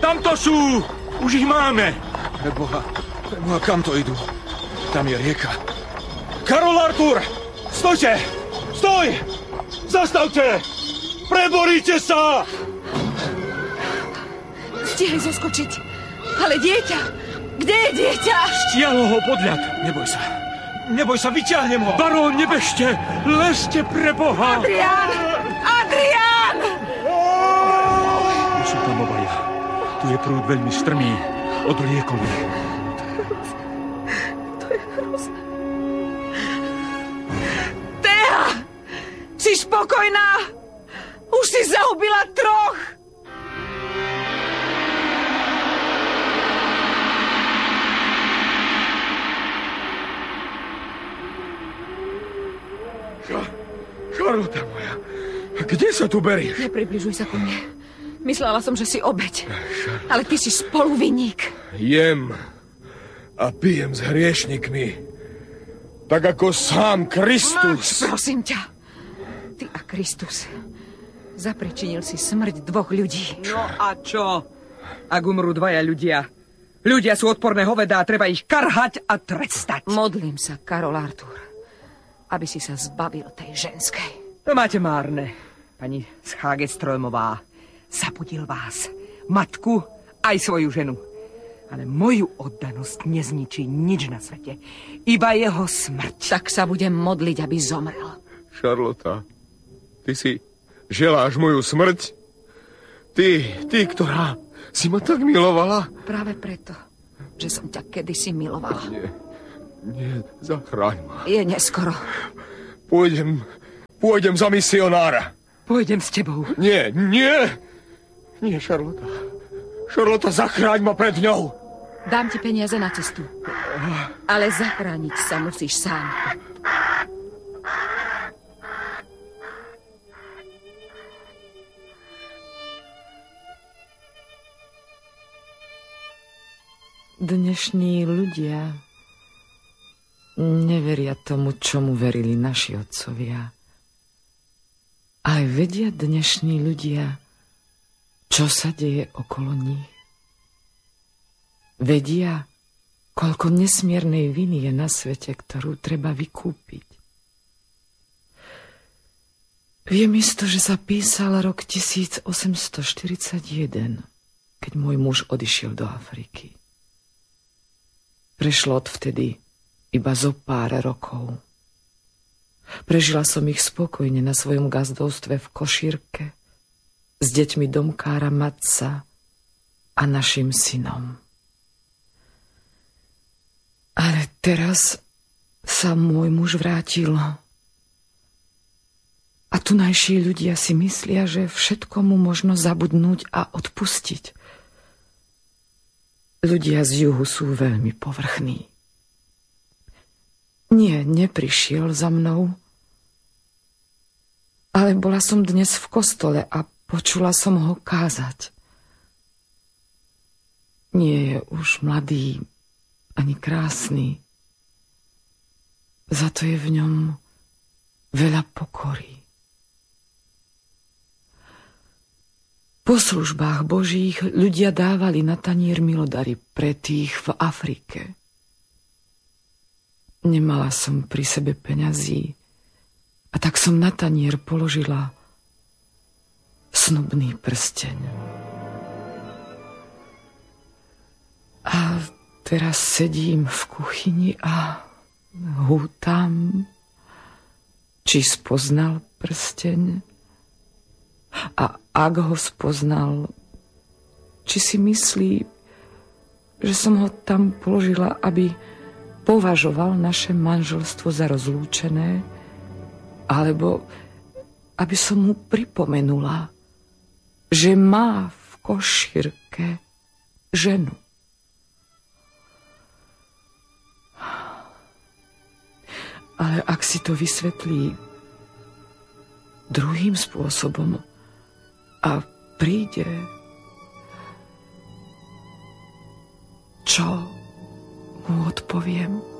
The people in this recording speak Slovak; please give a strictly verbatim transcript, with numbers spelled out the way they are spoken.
Tamto sú! Už ich máme! Preboha, preboha, kam to idú? Tam je rieka. Karol Artur! Stojte! Stoj! Zastavte! Preboríte sa! Stihli zoskočiť. Ale dieťa? Kde je dieťa? Stiahlo ho podľad. Neboj sa. Neboj sa, vyťahnem ho. Barón, nebežte! Lezte pre Boha! Adrián! Adrián! Už sú tam obaja. Tu je prúd veľmi strmý. Od liekový. To je hrozné. Téa! Si spokojná? Už si zahubila troch! Charlota moja, kde sa tu berieš? Nepribližuj sa ku mne. Myslela som, že si obeť. Ale ty si spoluvinník. Jem a pijem s hriešnikmi. Tak ako sám Kristus. Mač, prosím ťa. Ty a Kristus. Zapričinil si smrť dvoch ľudí. No a čo? Ak umrú dvaja ľudia. Ľudia sú odporné hovedá, treba ich karhať a trestať. Modlím sa, Karol Artur, aby si sa zbavil tej ženskej. To máte márne, pani Schageströmová. Zabudil vás, matku, aj svoju ženu. Ale moju oddanosť nezničí nič na svete. Iba jeho smrť. Tak sa budem modliť, aby zomrel. Charlota, ty si želáš moju smrť? Ty, ty, ktorá si ma tak milovala? Práve preto, že som ťa kedysi milovala. Nie, nie, zachráň ma. Je neskoro. Pôjdem, pôjdem za misionára. Pôjdem s tebou. Nie, nie, nie, Charlota. Charlota, zachráň ma pred ňou. Dám ti peniaze na cestu. Ale zachrániť sa musíš sám. Dnešní ľudia neveria tomu, čomu verili naši otcovia. Aj vedia dnešní ľudia, čo sa deje okolo nich. Vedia, koľko nesmiernej viny je na svete, ktorú treba vykúpiť. Viem isto, že sa písal rok tisíc osemsto štyridsaťjeden, keď môj muž odišiel do Afriky. Prešlo odvtedy iba zo pár rokov. Prežila som ich spokojne na svojom gazdovstve v Košírke s deťmi domkára Matca a našim synom. Ale teraz sa môj muž vrátil. A tunajší ľudia si myslia, že všetkomu možno zabudnúť a odpustiť. Ľudia z juhu sú veľmi povrchní. Nie, neprišiel za mnou, ale bola som dnes v kostole a počula som ho kázať. Nie je už mladý ani krásny, za to je v ňom veľa pokory. Po službách Božích ľudia dávali na tanier milodary pre tých v Afrike. Nemala som pri sebe peňazí a tak som na tanier položila snubný prsteň. A teraz sedím v kuchyni a hútam, či spoznal prsteň. A ak ho spoznal, či si myslí, že som ho tam položila, aby považoval naše manželstvo za rozlúčené, alebo aby som mu pripomenula, že má v Košírke ženu. Ale ak si to vysvetlí druhým spôsobom a príde, čo mu odpoviem?